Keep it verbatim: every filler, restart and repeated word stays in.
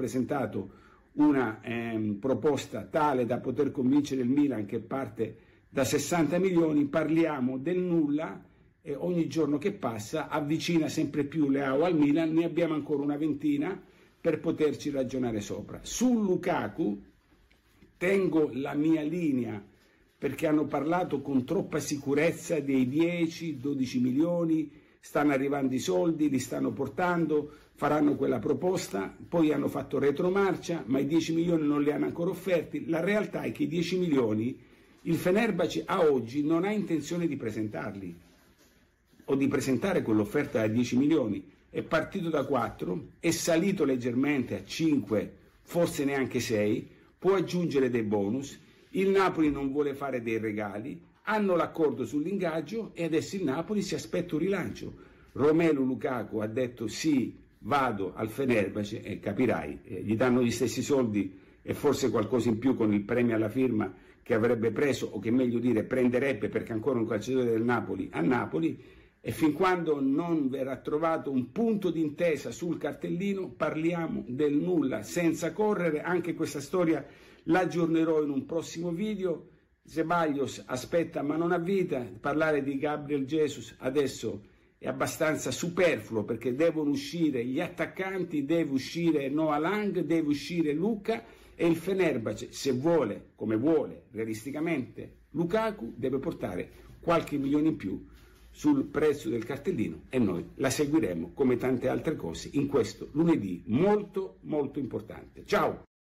presentato una ehm, proposta tale da poter convincere il Milan, che parte da sessanta milioni, parliamo del nulla e ogni giorno che passa avvicina sempre più Leao al Milan, ne abbiamo ancora una ventina per poterci ragionare sopra. Su Lukaku tengo la mia linea, perché hanno parlato con troppa sicurezza dei dieci dodici milioni, stanno arrivando i soldi, li stanno portando, faranno quella proposta, poi hanno fatto retromarcia, ma i dieci milioni non li hanno ancora offerti. La realtà è che i dieci milioni il Fenerbahce a oggi non ha intenzione di presentarli, o di presentare quell'offerta da dieci milioni, è partito da quattro, è salito leggermente a cinque, forse neanche sei, può aggiungere dei bonus, il Napoli non vuole fare dei regali, hanno l'accordo sull'ingaggio e adesso il Napoli si aspetta un rilancio. Romelu Lukaku ha detto sì, vado al Fenerbahce, e capirai, eh, gli danno gli stessi soldi e forse qualcosa in più con il premio alla firma che avrebbe preso, o che meglio dire prenderebbe, perché ancora un calciatore del Napoli a Napoli, e fin quando non verrà trovato un punto d'intesa sul cartellino parliamo del nulla, senza correre. Anche questa storia la aggiornerò in un prossimo video. Ceballos aspetta ma non ha vita, parlare di Gabriel Jesus adesso è abbastanza superfluo, perché devono uscire gli attaccanti, deve uscire Noah Lang, deve uscire Luka, e il Fenerbahce, se vuole, come vuole realisticamente Lukaku, deve portare qualche milione in più sul prezzo del cartellino, e noi la seguiremo come tante altre cose in questo lunedì molto molto importante. Ciao!